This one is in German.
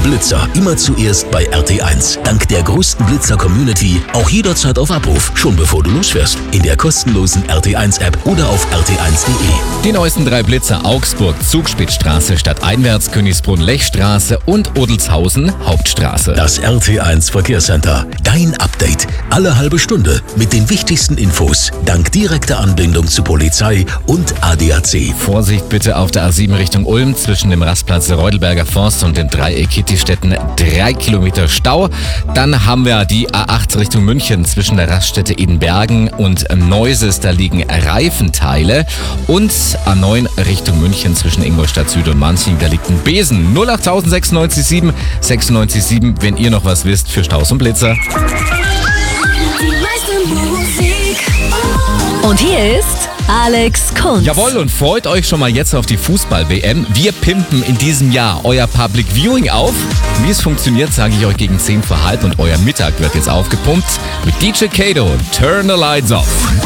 Blitzer immer zuerst bei RT1. Dank der größten Blitzer-Community auch jederzeit auf Abruf, schon bevor du losfährst. In der kostenlosen RT1-App oder auf rt1.de. Die neuesten 3 Blitzer: Augsburg, Zugspitzstraße stadteinwärts, Königsbrunn-Lechstraße und Odelshausen Hauptstraße. Das RT1 Verkehrscenter. Dein Update. Alle halbe Stunde mit den wichtigsten Infos. Dank direkter Anbindung zu Polizei und ADAC. Vorsicht bitte auf der A7 Richtung Ulm zwischen dem Rastplatz Reudelberger Forst und dem Dreieck Kittistetten. 3 Kilometer Stau. Dann haben wir die A8 Richtung München zwischen der Raststätte Edenbergen und Neuses. Da liegen Reifenteile. Und A9 Richtung München zwischen Ingolstadt Süd und Manching. Da liegt ein Besen. 08000 967, wenn ihr noch was wisst für Staus und Blitzer. Die meiste Musik. Und hier ist Alex Kunz. Jawohl, und freut euch schon mal jetzt auf die Fußball-WM. Wir pimpen in diesem Jahr euer Public Viewing auf. Wie es funktioniert, sage ich euch gegen 10 vor halb, und euer Mittag wird jetzt aufgepumpt mit DJ Kato. Turn the Lights Off.